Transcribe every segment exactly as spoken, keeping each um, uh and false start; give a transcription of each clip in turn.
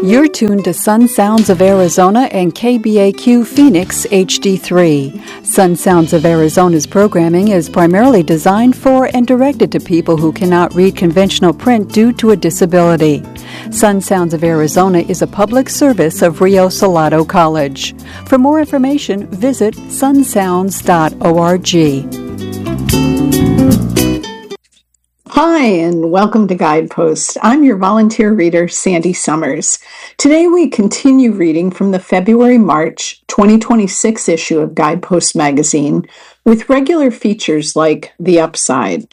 You're tuned to Sun Sounds of Arizona and K B A Q Phoenix H D three. Sun Sounds of Arizona's programming is primarily designed for and directed to people who cannot read conventional print due to a disability. Sun Sounds of Arizona is a public service of Rio Salado College. For more information, visit sun sounds dot org. Hi, and welcome to Guidepost. I'm your volunteer reader, Sandy Summers. Today we continue reading from the February-March twenty twenty-six issue of Guidepost magazine with regular features like The Upside.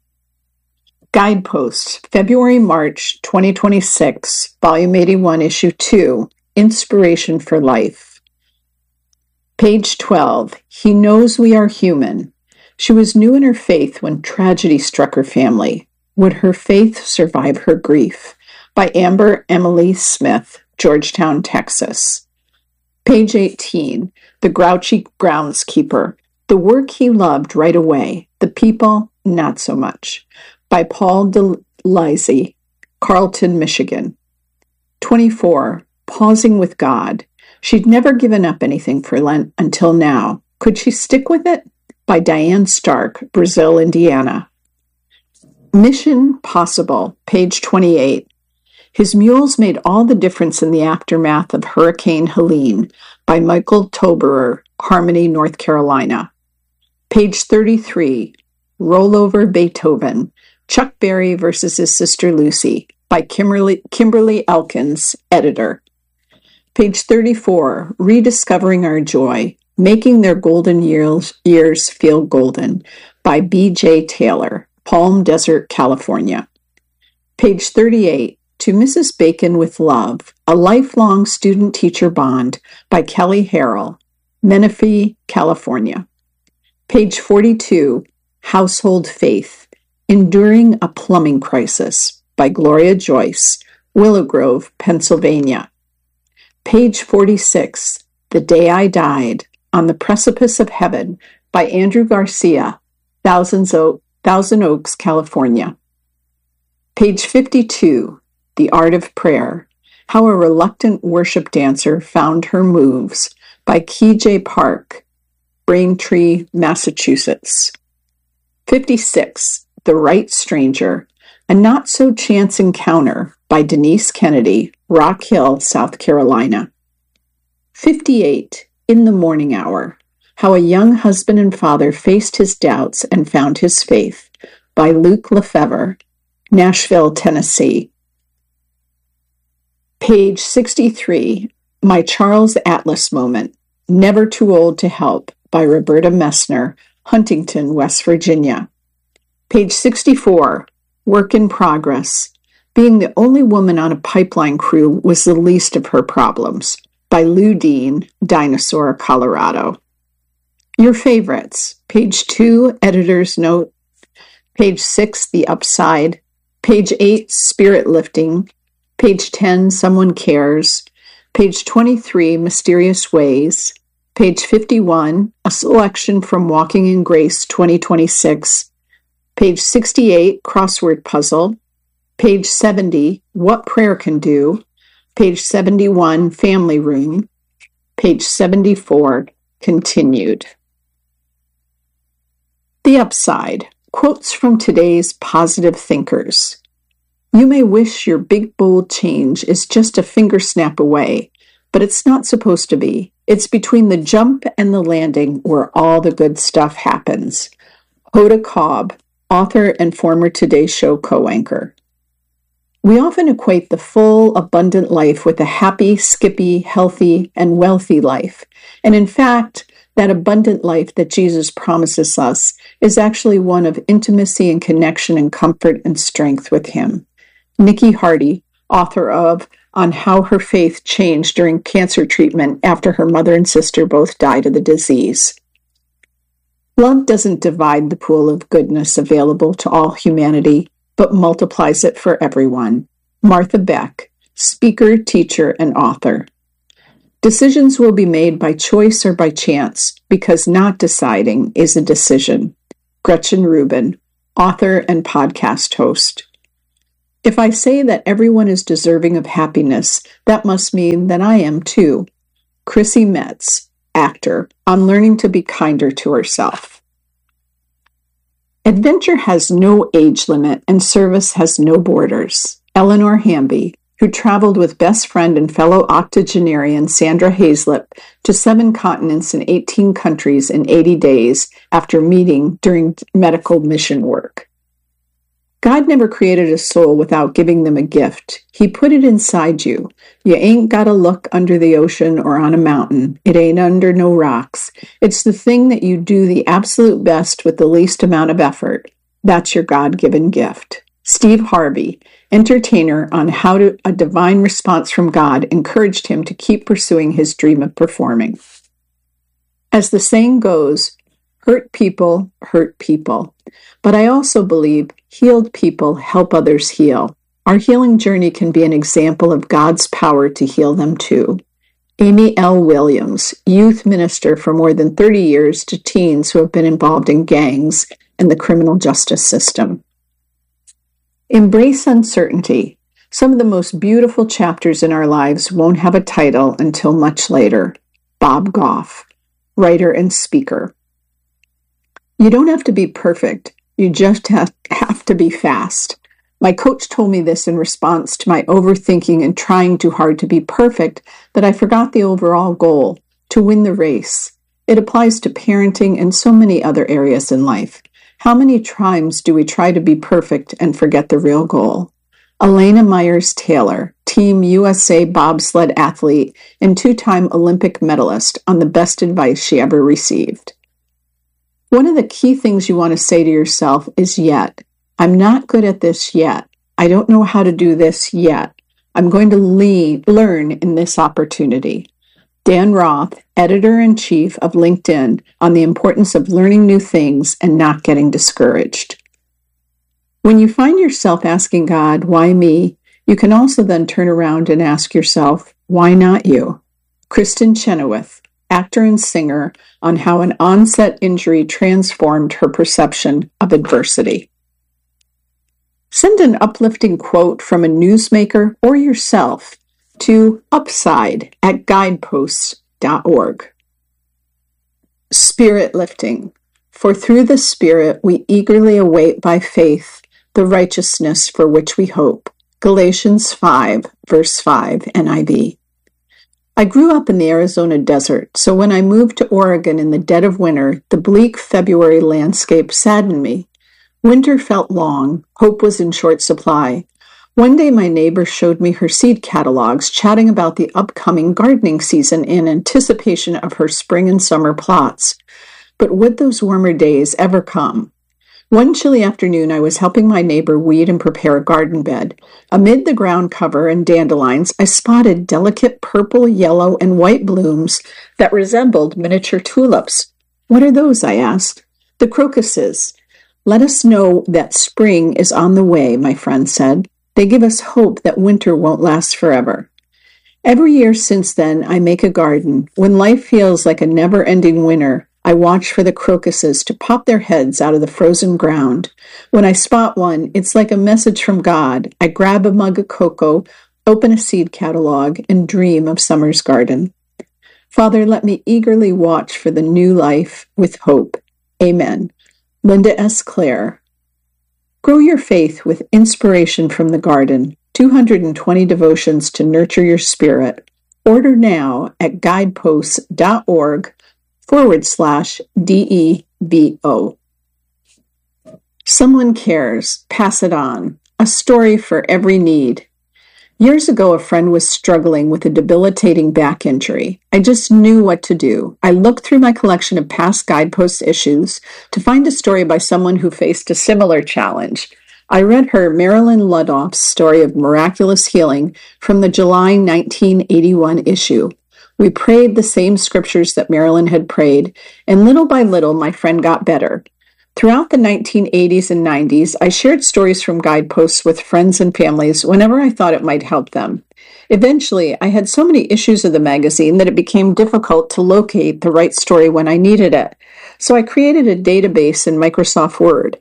Guidepost, February-March twenty twenty-six, Volume eighty-one, Issue two, Inspiration for Life. Page twelve, He Knows We Are Human. She was new in her faith when tragedy struck her family. Would her faith survive her grief? By Amber Emily Smith, Georgetown, Texas. Page eighteen, The Grouchy Groundskeeper. The work he loved right away, the people not so much. By Paul DeLizzi, Carlton, Michigan. twenty-four, Pausing with God. She'd never given up anything for Lent until now. Could she stick with it? By Diane Stark, Brazil, Indiana. Mission Possible, page twenty-eight. His Mules Made All the Difference in the Aftermath of Hurricane Helene, by Michael Toberer, Harmony, North Carolina. Page thirty-three. Rollover Beethoven, Chuck Berry versus his sister Lucy, by Kimberly, Kimberly Elkins, editor. Page thirty-four. Rediscovering Our Joy, Making Their Golden Years, years Feel Golden, by B J Taylor, Palm Desert, California. Page thirty-eight, To Missus Bacon with Love, A Lifelong Student-Teacher Bond, by Kelly Harrell, Menifee, California. Page forty-two, Household Faith, Enduring a Plumbing Crisis, by Gloria Joyce, Willow Grove, Pennsylvania. Page forty-six, The Day I Died, On the Precipice of Heaven, by Andrew Garcia, Thousands o- Thousand Oaks, California. Page fifty-two, The Art of Prayer, How a Reluctant Worship Dancer Found Her Moves, by Key J. Park, Braintree, Massachusetts. fifty-six, The Right Stranger, A Not-So-Chance Encounter, by Denise Kennedy, Rock Hill, South Carolina. fifty-eight, In the Morning Hour, How a Young Husband and Father Faced His Doubts and Found His Faith, by Luke Lefevre, Nashville, Tennessee. Page sixty-three, My Charles Atlas Moment, Never Too Old to Help, by Roberta Messner, Huntington, West Virginia. Page sixty-four, Work in Progress, Being the only woman on a pipeline crew was the least of her problems, by Lou Dean, Dinosaur, Colorado. Your favorites. Page two, Editor's Note. Page six, The Upside. Page eight, Spirit Lifting. Page ten, Someone Cares. Page twenty-three, Mysterious Ways. Page fifty-one, A Selection from Walking in Grace twenty twenty-six. Page sixty-eight, Crossword Puzzle. Page seventy, What Prayer Can Do. Page seventy-one, Family Room. Page seventy-four, Continued. The Upside. Quotes from today's positive thinkers. You may wish your big, bold change is just a finger snap away, but it's not supposed to be. It's between the jump and the landing where all the good stuff happens. Hoda Cobb, author and former Today Show co-anchor. We often equate the full, abundant life with a happy, skippy, healthy, and wealthy life. And in fact, that abundant life that Jesus promises us is actually one of intimacy and connection and comfort and strength with Him. Nikki Hardy, author of On How Her Faith Changed During Cancer Treatment After Her Mother and Sister Both Died of the Disease. Love doesn't divide the pool of goodness available to all humanity, but multiplies it for everyone. Martha Beck, speaker, teacher, and author. Decisions will be made by choice or by chance, because not deciding is a decision. Gretchen Rubin, author and podcast host. If I say that everyone is deserving of happiness, that must mean that I am too. Chrissy Metz, actor, on learning to be kinder to herself. Adventure has no age limit and service has no borders. Eleanor Hamby, who traveled with best friend and fellow octogenarian Sandra Hazlip to seven continents and eighteen countries in eighty days after meeting during medical mission work. God never created a soul without giving them a gift. He put it inside you. You ain't gotta look under the ocean or on a mountain. It ain't under no rocks. It's the thing that you do the absolute best with the least amount of effort. That's your God-given gift. Steve Harvey, entertainer on How to a Divine Response from God, encouraged him to keep pursuing his dream of performing. As the saying goes, hurt people hurt people. But I also believe healed people help others heal. Our healing journey can be an example of God's power to heal them too. Amy L. Williams, youth minister for more than thirty years to teens who have been involved in gangs and the criminal justice system. Embrace uncertainty. Some of the most beautiful chapters in our lives won't have a title until much later. Bob Goff, writer and speaker. You don't have to be perfect. You just have, have to be fast. My coach told me this in response to my overthinking and trying too hard to be perfect that I forgot the overall goal, to win the race. It applies to parenting and so many other areas in life. How many times do we try to be perfect and forget the real goal? Elena Myers-Taylor, Team U S A bobsled athlete and two-time Olympic medalist, on the best advice she ever received. One of the key things you want to say to yourself is yet. I'm not good at this yet. I don't know how to do this yet. I'm going to lead, learn in this opportunity. Dan Roth, editor-in-chief of LinkedIn, on the importance of learning new things and not getting discouraged. When you find yourself asking God, why me? You can also then turn around and ask yourself, why not you? Kristen Chenoweth, actor and singer, on how an onset injury transformed her perception of adversity. Send an uplifting quote from a newsmaker or yourself to upside at guideposts dot org. Spirit lifting. For through the Spirit we eagerly await by faith the righteousness for which we hope. Galatians five, verse five, N I V. I grew up in the Arizona desert, so when I moved to Oregon in the dead of winter, the bleak February landscape saddened me. Winter felt long. Hope was in short supply. One day my neighbor showed me her seed catalogs, chatting about the upcoming gardening season in anticipation of her spring and summer plots. But would those warmer days ever come? One chilly afternoon, I was helping my neighbor weed and prepare a garden bed. Amid the ground cover and dandelions, I spotted delicate purple, yellow, and white blooms that resembled miniature tulips. What are those? I asked. The crocuses. Let us know that spring is on the way, my friend said. They give us hope that winter won't last forever. Every year since then, I make a garden. When life feels like a never-ending winter, I watch for the crocuses to pop their heads out of the frozen ground. When I spot one, it's like a message from God. I grab a mug of cocoa, open a seed catalog, and dream of summer's garden. Father, let me eagerly watch for the new life with hope. Amen. Linda S. Clare. Grow your faith with inspiration from the garden. two hundred twenty devotions to nurture your spirit. Order now at guideposts dot org forward slash D E V O. Someone cares. Pass it on. A story for every need. Years ago, a friend was struggling with a debilitating back injury. I just knew what to do. I looked through my collection of past Guidepost issues to find a story by someone who faced a similar challenge. I read her Marilyn Ludoff's story of miraculous healing from the July nineteen eighty-one issue. We prayed the same scriptures that Marilyn had prayed, and little by little, my friend got better. Throughout the nineteen eighties and nineties, I shared stories from Guideposts with friends and families whenever I thought it might help them. Eventually, I had so many issues of the magazine that it became difficult to locate the right story when I needed it. So I created a database in Microsoft Word.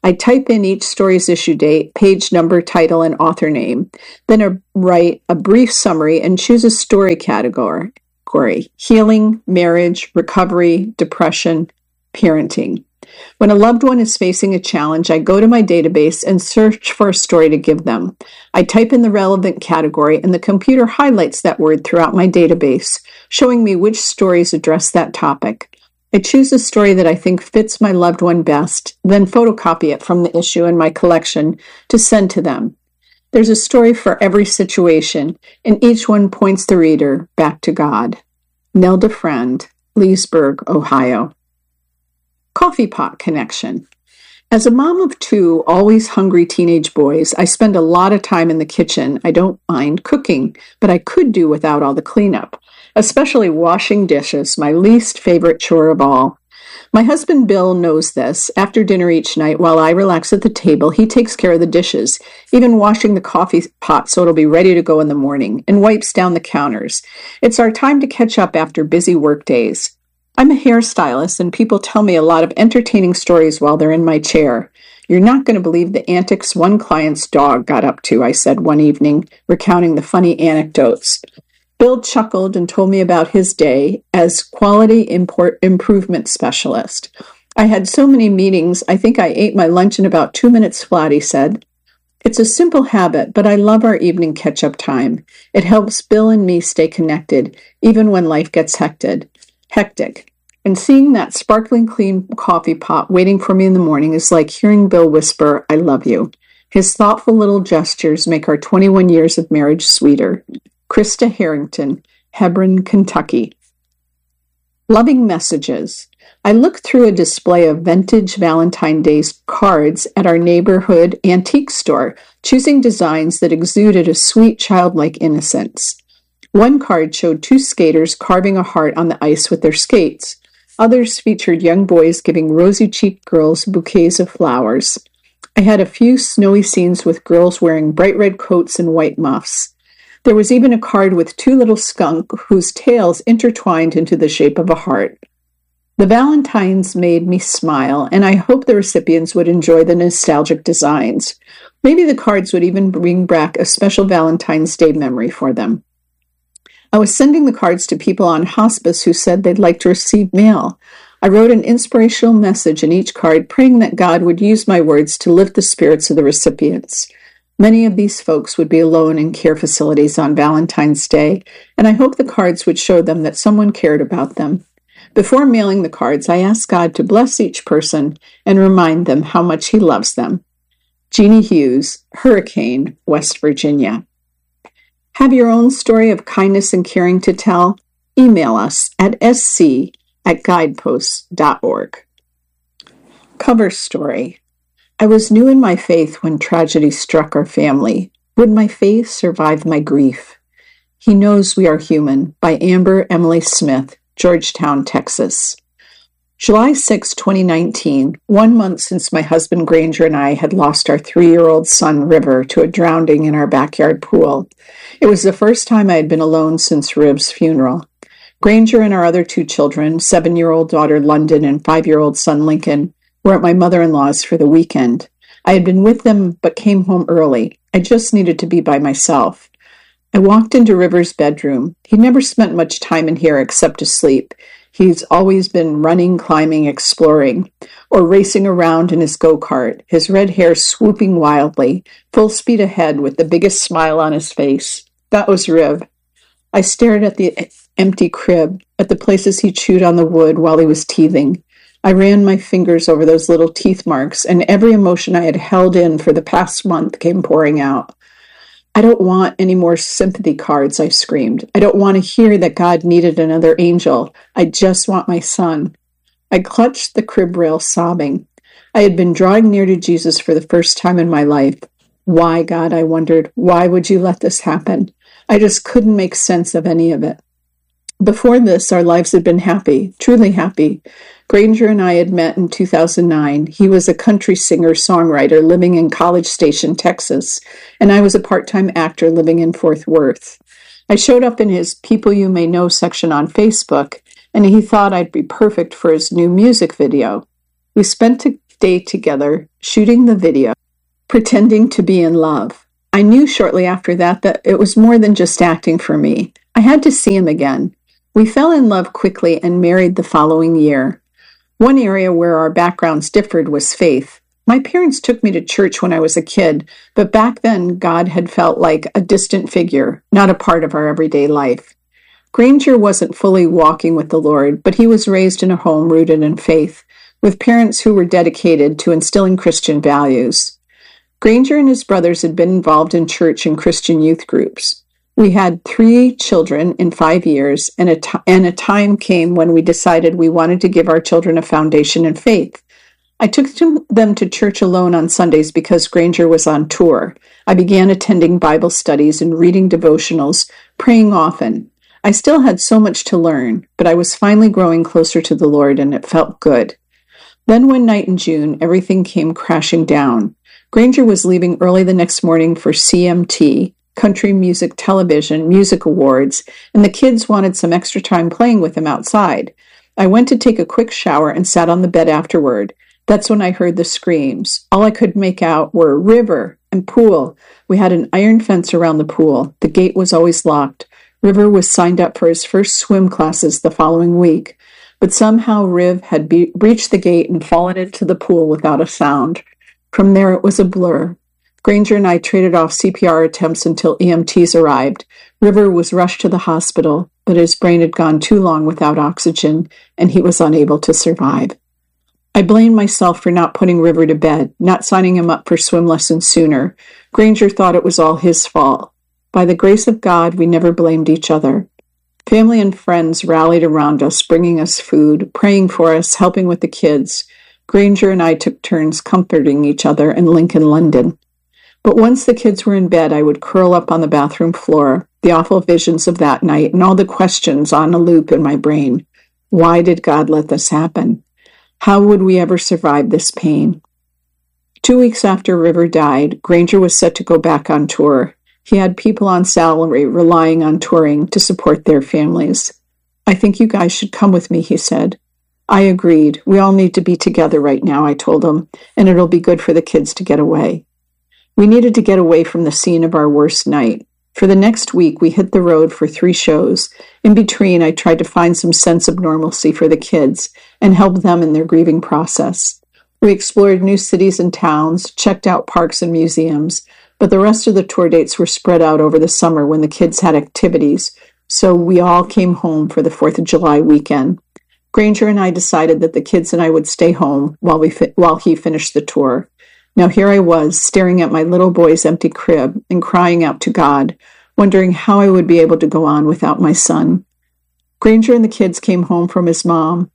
I type in each story's issue date, page number, title, and author name. Then I write a brief summary and choose a story category: healing, marriage, recovery, depression, parenting. When a loved one is facing a challenge, I go to my database and search for a story to give them. I type in the relevant category, and the computer highlights that word throughout my database, showing me which stories address that topic. I choose a story that I think fits my loved one best, then photocopy it from the issue in my collection to send to them. There's a story for every situation, and each one points the reader back to God. Nelda Friend, Leesburg, Ohio. Coffee pot connection. As a mom of two always hungry teenage boys, I spend a lot of time in the kitchen. I don't mind cooking, but I could do without all the cleanup, especially washing dishes, my least favorite chore of all. My husband Bill knows this. After dinner each night, while I relax at the table, he takes care of the dishes, even washing the coffee pot so it'll be ready to go in the morning, and wipes down the counters. It's our time to catch up after busy work days. I'm a hairstylist, and people tell me a lot of entertaining stories while they're in my chair. You're not going to believe the antics one client's dog got up to, I said one evening, recounting the funny anecdotes. Bill chuckled and told me about his day as quality import improvement specialist. I had so many meetings, I think I ate my lunch in about two minutes flat, he said. It's a simple habit, but I love our evening catch-up time. It helps Bill and me stay connected, even when life gets hectic. Hectic. And seeing that sparkling clean coffee pot waiting for me in the morning is like hearing Bill whisper, I love you. His thoughtful little gestures make our twenty-one years of marriage sweeter. Krista Harrington, Hebron, Kentucky. Loving messages. I looked through a display of vintage Valentine's Day cards at our neighborhood antique store, choosing designs that exuded a sweet childlike innocence. One card showed two skaters carving a heart on the ice with their skates. Others featured young boys giving rosy-cheeked girls bouquets of flowers. I had a few snowy scenes with girls wearing bright red coats and white muffs. There was even a card with two little skunks whose tails intertwined into the shape of a heart. The Valentines made me smile, and I hope the recipients would enjoy the nostalgic designs. Maybe the cards would even bring back a special Valentine's Day memory for them. I was sending the cards to people on hospice who said they'd like to receive mail. I wrote an inspirational message in each card, praying that God would use my words to lift the spirits of the recipients. Many of these folks would be alone in care facilities on Valentine's Day, and I hope the cards would show them that someone cared about them. Before mailing the cards, I asked God to bless each person and remind them how much He loves them. Jeannie Hughes, Hurricane, West Virginia. Have your own story of kindness and caring to tell? Email us at sc at guideposts dot org. Cover story. I was new in my faith when tragedy struck our family. Would my faith survive my grief? He Knows We Are Human by Amber Emily Smith, Georgetown, Texas. July sixth, twenty nineteen, one month since my husband Granger and I had lost our three-year-old son River to a drowning in our backyard pool. It was the first time I had been alone since Riv's funeral. Granger and our other two children, seven-year-old daughter London and five-year-old son Lincoln, were at my mother-in-law's for the weekend. I had been with them but came home early. I just needed to be by myself. I walked into River's bedroom. He never spent much time in here except to sleep. He's always been running, climbing, exploring, or racing around in his go-kart, his red hair swooping wildly, full speed ahead with the biggest smile on his face. That was Riv. I stared at the empty crib, at the places he chewed on the wood while he was teething. I ran my fingers over those little teeth marks, and every emotion I had held in for the past month came pouring out. I don't want any more sympathy cards, I screamed. I don't want to hear that God needed another angel. I just want my son. I clutched the crib rail, sobbing. I had been drawing near to Jesus for the first time in my life. Why, God, I wondered, why would you let this happen? I just couldn't make sense of any of it. Before this, our lives had been happy, truly happy. Granger and I had met in two thousand nine. He was a country singer-songwriter living in College Station, Texas, and I was a part-time actor living in Fort Worth. I showed up in his People You May Know section on Facebook, and he thought I'd be perfect for his new music video. We spent day together, shooting the video, pretending to be in love. I knew shortly after that that it was more than just acting for me. I had to see him again. We fell in love quickly and married the following year. One area where our backgrounds differed was faith. My parents took me to church when I was a kid, but back then God had felt like a distant figure, not a part of our everyday life. Granger wasn't fully walking with the Lord, but he was raised in a home rooted in faith, with parents who were dedicated to instilling Christian values. Granger and his brothers had been involved in church and Christian youth groups. We had three children in five years, and a, t- and a time came when we decided we wanted to give our children a foundation in faith. I took them to church alone on Sundays because Granger was on tour. I began attending Bible studies and reading devotionals, praying often. I still had so much to learn, but I was finally growing closer to the Lord, and it felt good. Then one night in June, everything came crashing down. Granger was leaving early the next morning for C M T, Country Music Television Music Awards, and the kids wanted some extra time playing with him outside. I went to take a quick shower and sat on the bed afterward. That's when I heard the screams. All I could make out were river and pool. We had an iron fence around the pool. The gate was always locked. River was signed up for his first swim classes the following week, but somehow Riv had be- breached the gate and fallen into the pool without a sound. From there, it was a blur. Granger and I traded off C P R attempts until E M Ts arrived. River was rushed to the hospital, but his brain had gone too long without oxygen, and he was unable to survive. I blamed myself for not putting River to bed, not signing him up for swim lessons sooner. Granger thought it was all his fault. By the grace of God, we never blamed each other. Family and friends rallied around us, bringing us food, praying for us, helping with the kids. Granger and I took turns comforting each other in Lincoln, London. But once the kids were in bed, I would curl up on the bathroom floor, the awful visions of that night and all the questions on a loop in my brain. Why did God let this happen? How would we ever survive this pain? Two weeks after River died, Granger was set to go back on tour. He had people on salary relying on touring to support their families. I think you guys should come with me, he said. I agreed. We all need to be together right now, I told him, and it'll be good for the kids to get away. We needed to get away from the scene of our worst night. For the next week, we hit the road for three shows. In between, I tried to find some sense of normalcy for the kids and help them in their grieving process. We explored new cities and towns, checked out parks and museums, but the rest of the tour dates were spread out over the summer when the kids had activities, so we all came home for the fourth of July weekend. Granger and I decided that the kids and I would stay home while we fi- while he finished the tour. Now here I was, staring at my little boy's empty crib and crying out to God, wondering how I would be able to go on without my son. Granger and the kids came home from his mom.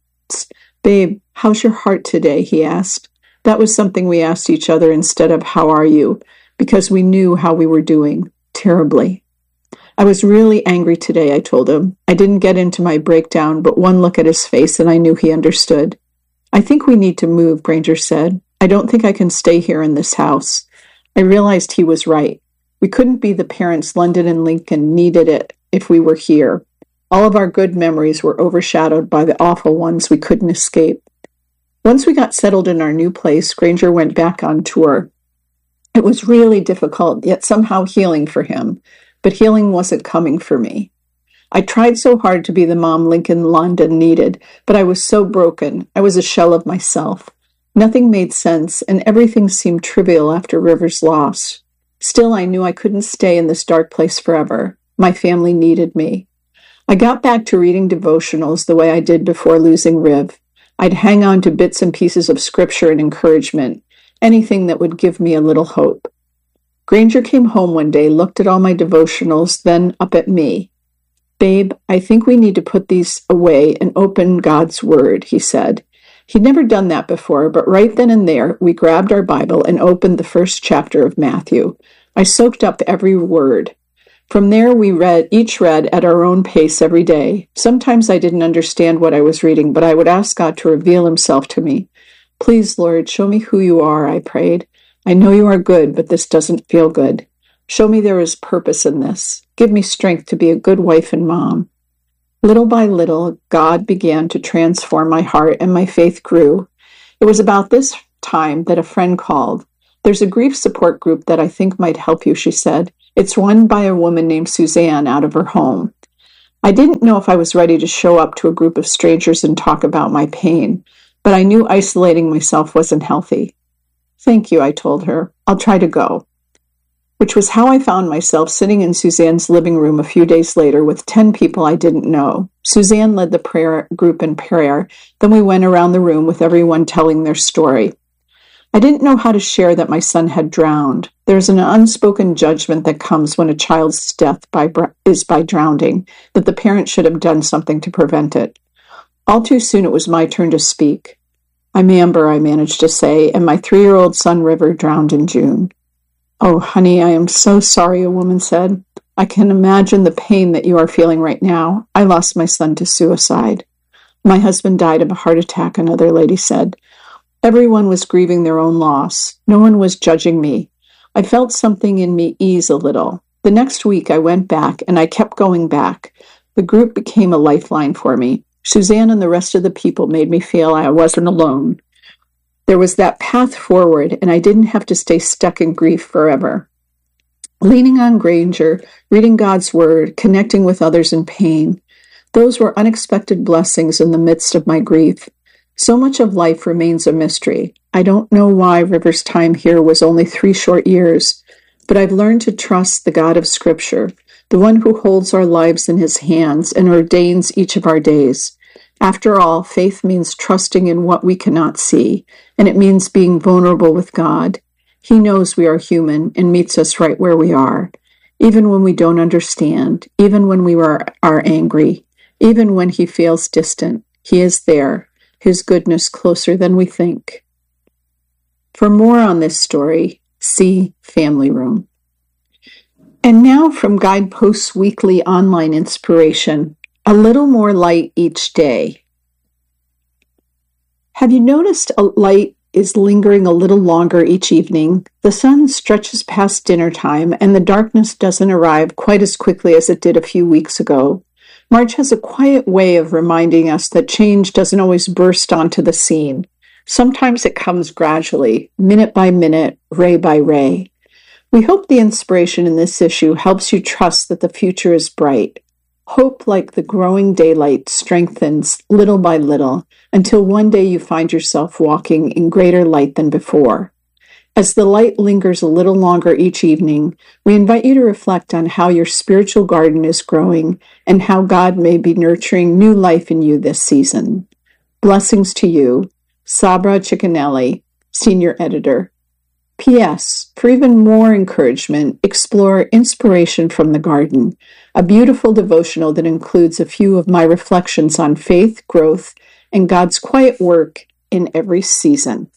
Babe, how's your heart today? He asked. That was something we asked each other instead of how are you, because we knew how we were doing, terribly. I was really angry today, I told him. I didn't get into my breakdown, but one look at his face and I knew he understood. I think we need to move, Granger said. I don't think I can stay here in this house. I realized he was right. We couldn't be the parents London and Lincoln needed it if we were here. All of our good memories were overshadowed by the awful ones we couldn't escape. Once we got settled in our new place, Granger went back on tour. It was really difficult, yet somehow healing for him, but healing wasn't coming for me. I tried so hard to be the mom Lincoln London needed, but I was so broken. I was a shell of myself. Nothing made sense, and everything seemed trivial after River's loss. Still, I knew I couldn't stay in this dark place forever. My family needed me. I got back to reading devotionals the way I did before losing Riv. I'd hang on to bits and pieces of scripture and encouragement, anything that would give me a little hope. Granger came home one day, looked at all my devotionals, then up at me. Babe, I think we need to put these away and open God's Word, he said. He'd never done that before, but right then and there, we grabbed our Bible and opened the first chapter of Matthew. I soaked up every word. From there, we read, each read at our own pace every day. Sometimes I didn't understand what I was reading, but I would ask God to reveal himself to me. Please, Lord, show me who you are, I prayed. I know you are good, but this doesn't feel good. Show me there is purpose in this. Give me strength to be a good wife and mom. Little by little, God began to transform my heart, and my faith grew. It was about this time that a friend called. There's a grief support group that I think might help you, she said. It's run by a woman named Suzanne out of her home. I didn't know if I was ready to show up to a group of strangers and talk about my pain, but I knew isolating myself wasn't healthy. Thank you, I told her. I'll try to go. Which was how I found myself sitting in Suzanne's living room a few days later with ten people I didn't know. Suzanne led the prayer group in prayer. Then we went around the room with everyone telling their story. I didn't know how to share that my son had drowned. There's an unspoken judgment that comes when a child's death by, is by drowning, that the parent should have done something to prevent it. All too soon it was my turn to speak. I'm Amber, I managed to say, and my three-year-old son River drowned in June. Oh, honey, I am so sorry, a woman said. I can imagine the pain that you are feeling right now. I lost my son to suicide. My husband died of a heart attack, another lady said. Everyone was grieving their own loss. No one was judging me. I felt something in me ease a little. The next week I went back, and I kept going back. The group became a lifeline for me. Suzanne and the rest of the people made me feel I wasn't alone. There was that path forward, and I didn't have to stay stuck in grief forever. Leaning on Granger, reading God's Word, connecting with others in pain, those were unexpected blessings in the midst of my grief. So much of life remains a mystery. I don't know why River's time here was only three short years, but I've learned to trust the God of Scripture, the one who holds our lives in his hands and ordains each of our days. After all, faith means trusting in what we cannot see, and it means being vulnerable with God. He knows we are human and meets us right where we are, even when we don't understand, even when we are, are angry, even when he feels distant. He is there, his goodness closer than we think. For more on this story, see Family Room. And now from Guideposts Weekly Online Inspiration, a little more light each day. Have you noticed a light is lingering a little longer each evening? The sun stretches past dinner time, and the darkness doesn't arrive quite as quickly as it did a few weeks ago. March has a quiet way of reminding us that change doesn't always burst onto the scene. Sometimes it comes gradually, minute by minute, ray by ray. We hope the inspiration in this issue helps you trust that the future is bright. Hope, like the growing daylight, strengthens little by little until one day you find yourself walking in greater light than before. As the light lingers a little longer each evening, we invite you to reflect on how your spiritual garden is growing and how God may be nurturing new life in you this season. Blessings to you, Sabra Ciccanelli, Senior Editor. P S. For even more encouragement, explore Inspiration from the Garden, a beautiful devotional that includes a few of my reflections on faith, growth, and God's quiet work in every season.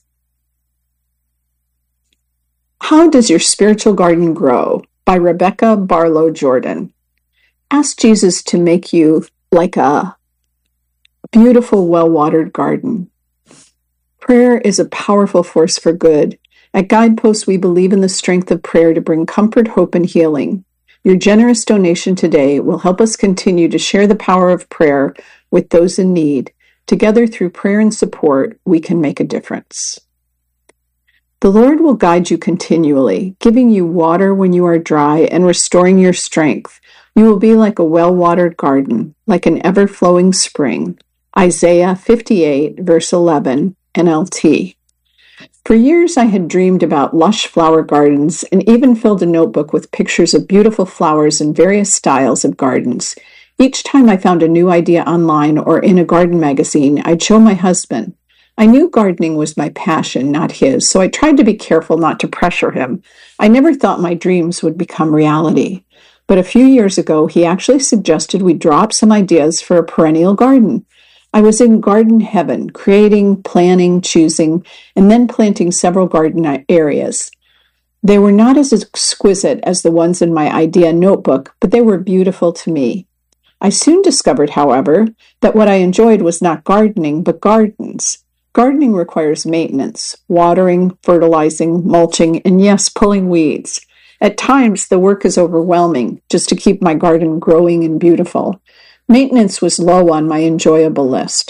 How Does Your Spiritual Garden Grow? By Rebecca Barlow Jordan. Ask Jesus to make you like a beautiful, well-watered garden. Prayer is a powerful force for good. At Guideposts, we believe in the strength of prayer to bring comfort, hope, and healing. Your generous donation today will help us continue to share the power of prayer with those in need. Together, through prayer and support, we can make a difference. The Lord will guide you continually, giving you water when you are dry and restoring your strength. You will be like a well-watered garden, like an ever-flowing spring. Isaiah fifty-eight, verse eleven, N L T. For years, I had dreamed about lush flower gardens and even filled a notebook with pictures of beautiful flowers in various styles of gardens. Each time I found a new idea online or in a garden magazine, I'd show my husband. I knew gardening was my passion, not his, so I tried to be careful not to pressure him. I never thought my dreams would become reality. But a few years ago, he actually suggested we draw up some ideas for a perennial garden. I was in garden heaven, creating, planning, choosing, and then planting several garden areas. They were not as exquisite as the ones in my idea notebook, but they were beautiful to me. I soon discovered, however, that what I enjoyed was not gardening, but gardens. Gardening requires maintenance, watering, fertilizing, mulching, and yes, pulling weeds. At times, the work is overwhelming just to keep my garden growing and beautiful. Maintenance was low on my enjoyable list,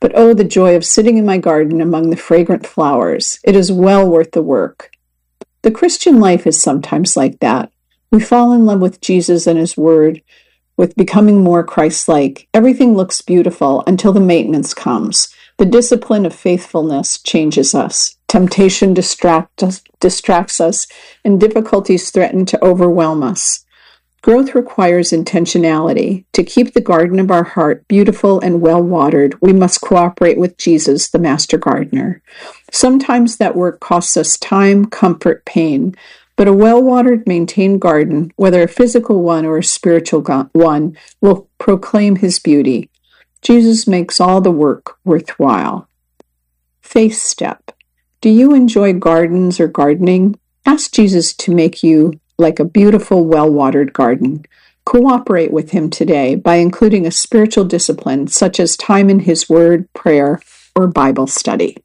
But oh, the joy of sitting in my garden among the fragrant flowers. It is well worth the work. The Christian life is sometimes like that. We fall in love with Jesus and His Word, with becoming more Christ-like. Everything looks beautiful until the maintenance comes. The discipline of faithfulness changes us. Temptation distract us, distracts us, and difficulties threaten to overwhelm us. Growth requires intentionality. To keep the garden of our heart beautiful and well-watered, we must cooperate with Jesus, the Master Gardener. Sometimes that work costs us time, comfort, pain, but a well-watered, maintained garden, whether a physical one or a spiritual one, will proclaim His beauty. Jesus makes all the work worthwhile. Faith step. Do you enjoy gardens or gardening? Ask Jesus to make you like a beautiful, well-watered garden. Cooperate with Him today by including a spiritual discipline such as time in His Word, prayer, or Bible study.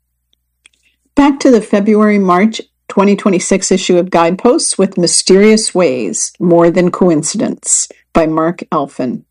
Back to the February-March twenty twenty-six issue of Guideposts with Mysterious Ways, More Than Coincidence by Mark Elfin.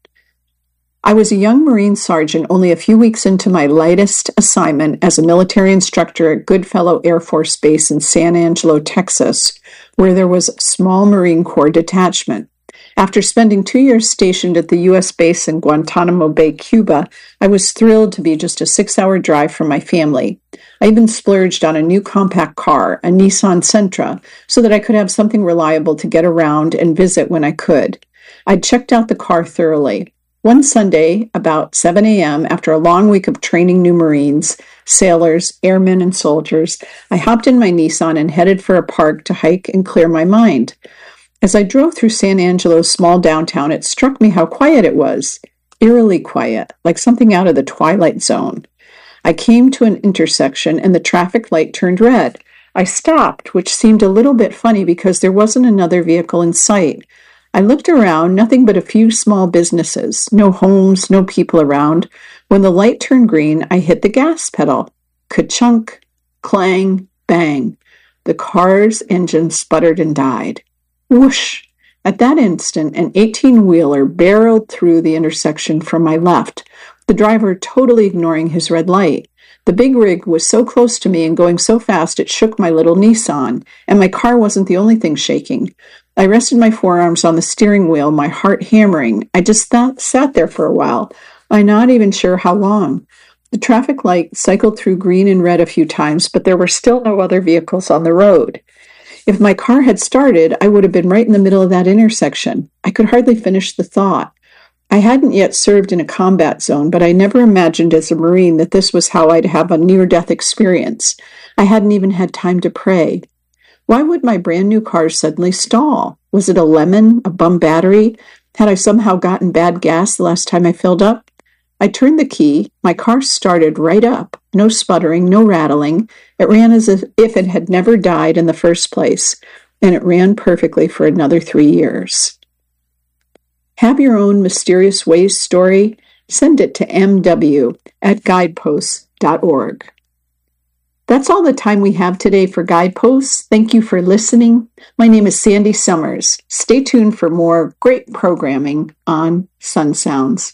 I was a young Marine sergeant only a few weeks into my lightest assignment as a military instructor at Goodfellow Air Force Base in San Angelo, Texas, where there was a small Marine Corps detachment. After spending two years stationed at the U S base in Guantanamo Bay, Cuba, I was thrilled to be just a six-hour drive from my family. I even splurged on a new compact car, a Nissan Sentra, so that I could have something reliable to get around and visit when I could. I'd checked out the car thoroughly. One Sunday, about seven a.m., after a long week of training new Marines, sailors, airmen, and soldiers, I hopped in my Nissan and headed for a park to hike and clear my mind. As I drove through San Angelo's small downtown, it struck me how quiet it was, eerily quiet, like something out of the Twilight Zone. I came to an intersection and the traffic light turned red. I stopped, which seemed a little bit funny because there wasn't another vehicle in sight. I looked around, nothing but a few small businesses, no homes, no people around. When the light turned green, I hit the gas pedal. Ka-chunk, clang, bang. The car's engine sputtered and died. Whoosh! At that instant, an eighteen-wheeler barreled through the intersection from my left, the driver totally ignoring his red light. The big rig was so close to me and going so fast it shook my little Nissan, and my car wasn't the only thing shaking. I rested my forearms on the steering wheel, my heart hammering. I just th- sat there for a while. I'm not even sure how long. The traffic light cycled through green and red a few times, but there were still no other vehicles on the road. If my car had started, I would have been right in the middle of that intersection. I could hardly finish the thought. I hadn't yet served in a combat zone, but I never imagined as a Marine that this was how I'd have a near-death experience. I hadn't even had time to pray. Why would my brand-new car suddenly stall? Was it a lemon, a bum battery? Had I somehow gotten bad gas the last time I filled up? I turned the key. My car started right up. No sputtering, no rattling. It ran as if it had never died in the first place, and it ran perfectly for another three years. Have your own Mysterious Ways story? Send it to m w at guideposts dot org. That's all the time we have today for Guideposts. Thank you for listening. My name is Sandy Summers. Stay tuned for more great programming on Sun Sounds.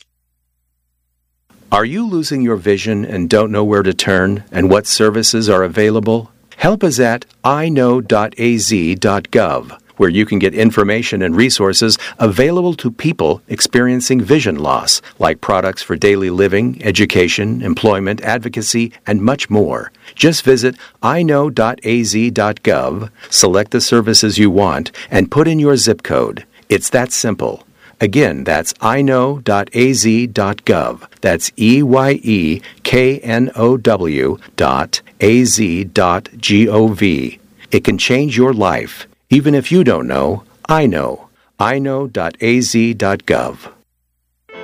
Are you losing your vision and don't know where to turn and what services are available? Help is at i know dot a z dot gov, where you can get information and resources available to people experiencing vision loss, like products for daily living, education, employment, advocacy, and much more. Just visit i know dot a z dot gov, select the services you want, and put in your zip code. It's that simple. Again, that's i know dot a z dot gov. That's E Y E K N O W dot A Z dot G O V. It can change your life. Even if you don't know, I know. i know dot a z dot gov.